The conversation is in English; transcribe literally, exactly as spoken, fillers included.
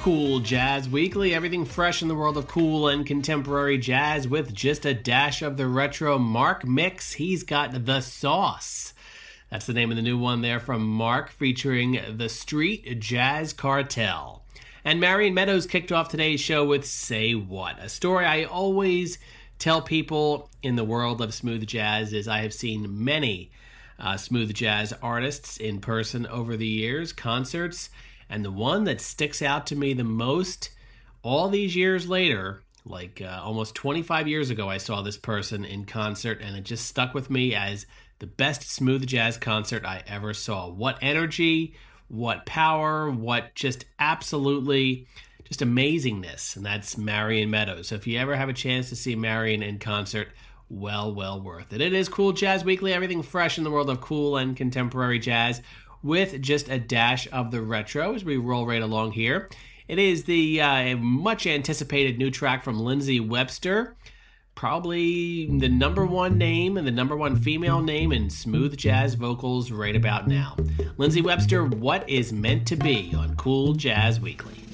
Cool Jazz Weekly, everything fresh in the world of cool and contemporary jazz with just a dash of the retro. Mark Mix, he's got The Sauce. That's the name of the new one there from Mark, featuring the Street Jazz Cartel. And Marion Meadows kicked off today's show with Say What, a story I always tell people in the world of smooth jazz is I have seen many uh, smooth jazz artists in person over the years, concerts, and the one that sticks out to me the most all these years later, like uh, almost twenty-five years ago, I saw this person in concert, and it just stuck with me as the best smooth jazz concert I ever saw. What energy, what power, what just absolutely just amazingness, and that's Marion Meadows. So if you ever have a chance to see Marion in concert, well, well worth it. It is Cool Jazz Weekly, everything fresh in the world of cool and contemporary jazz, with just a dash of the retro as we roll right along here. It is the uh, much anticipated new track from Lindsey Webster, probably the number one name and the number one female name in smooth jazz vocals right about now. Lindsey Webster, What Is Meant to Be on Cool Jazz Weekly.